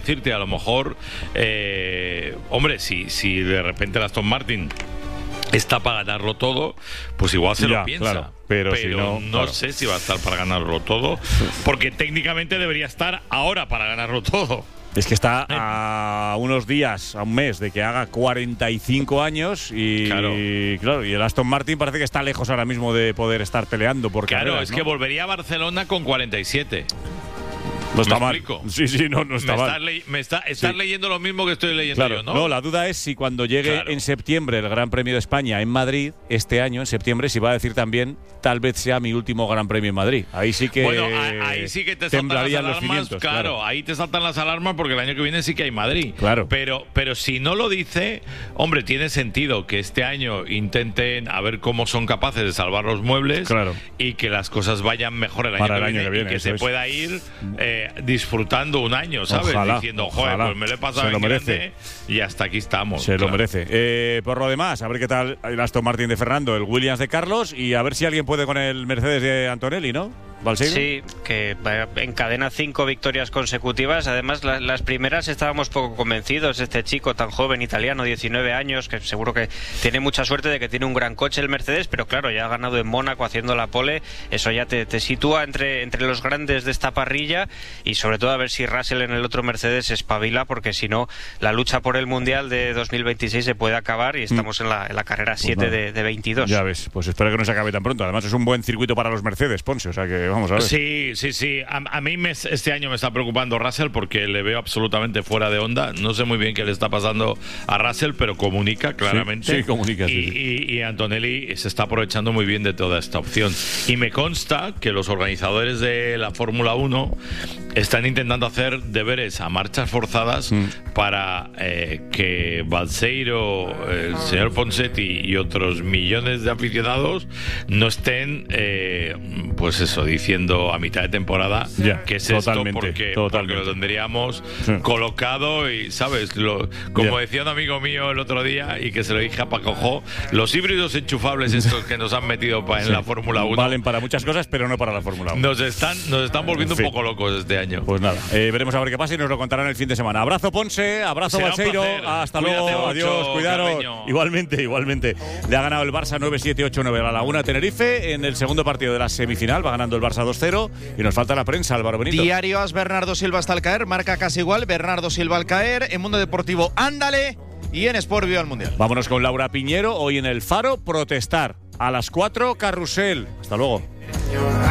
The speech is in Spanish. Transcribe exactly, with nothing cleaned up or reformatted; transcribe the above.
decirte, a lo mejor, eh, hombre, si, si de repente el Aston Martin está para ganarlo todo, pues igual se ya, lo piensa. Claro, pero pero si no, no claro. sé si va a estar para ganarlo todo, porque técnicamente debería estar ahora para ganarlo todo. Es que está a unos días, a un mes de que haga cuarenta y cinco años y Claro. claro, y el Aston Martin parece que está lejos ahora mismo de poder estar peleando por Claro, carreras, es ¿no? que volvería a Barcelona con cuarenta y siete. No está ¿Me mal. explico? Sí, sí, no, no está me mal. Estás, le me está, estás Sí. leyendo lo mismo que estoy leyendo Claro, yo, ¿no? no, la duda es si cuando llegue Claro. en septiembre el Gran Premio de España en Madrid, este año, en septiembre, si va a decir también, tal vez sea mi último Gran Premio en Madrid. Ahí sí que Bueno, a- ahí sí que te saltan las temblarían los alarmas, cimientos. claro, Claro, ahí te saltan las alarmas porque el año que viene sí que hay Madrid. Claro. Pero, pero si no lo dice, hombre, tiene sentido que este año intenten a ver cómo son capaces de salvar los muebles Claro. y que las cosas vayan mejor el año, Para que, el año viene, que viene, y que eso se es. pueda ir eh, disfrutando un año, ¿sabes? Ojalá, Diciendo, joder, ojalá. pues me lo he pasado Se lo en merece. grande y hasta aquí estamos. se lo claro. merece. Eh, por lo demás, a ver qué tal el Aston Martin de Fernando, el Williams de Carlos y a ver si alguien puede con el Mercedes de Antonelli, ¿no? ¿Balseiro? Sí, que eh, encadena cinco victorias consecutivas. Además, la, las primeras estábamos poco convencidos. Este chico tan joven, italiano, diecinueve años, que seguro que tiene mucha suerte de que tiene un gran coche el Mercedes, pero claro, ya ha ganado en Mónaco haciendo la pole. Eso ya te, te sitúa entre, entre los grandes de esta parrilla y sobre todo a ver si Russell en el otro Mercedes espabila, porque si no, la lucha por el Mundial de dos mil veintiséis se puede acabar y estamos mm. en, la, en la carrera siete pues de, de veintidós. Ya ves, pues espero que no se acabe tan pronto. Además es un buen circuito para los Mercedes, Ponce, o sea que vamos a ver. Sí, sí, sí. A, a mí me, este año me está preocupando Russell porque le veo absolutamente fuera de onda. No sé muy bien qué le está pasando a Russell, pero comunica claramente. Sí, sí comunica. Y, Sí, sí. y, y Antonelli se está aprovechando muy bien de toda esta opción. Y me consta que los organizadores de la Fórmula uno están intentando hacer deberes a marchas forzadas mm. para eh, que Balseiro, el señor Ponseti y otros millones de aficionados no estén, eh, pues eso, diciendo a mitad de temporada ya, que es totalmente, esto porque, totalmente. porque lo tendríamos sí. colocado y, ¿sabes? Lo, como yeah. decía un amigo mío el otro día y que se lo dije a Paco Jo, los híbridos enchufables estos que nos han metido pa, en sí. la Fórmula uno valen para muchas cosas, pero no para la Fórmula uno. Nos están, nos están volviendo en fin. un poco locos este año. Pues nada, eh, veremos a ver qué pasa y nos lo contarán el fin de semana. Abrazo Ponce, abrazo Balseiro, hasta Cuídate luego, mucho, adiós, cuidaros. Carreño. Igualmente, igualmente. Le ha ganado el Barça nueve siete ocho nueve a la Laguna Tenerife en el segundo partido de la semifinal, va ganando el Barça dos cero y nos falta la prensa, Álvaro Benito. Diario As, Bernardo Silva hasta al caer, marca casi igual, Bernardo Silva al caer, en Mundo Deportivo ándale y en Sport Vio al Mundial. Vámonos con Laura Piñero, hoy en el Faro, protestar. A las cuatro, Carrusel. Hasta luego.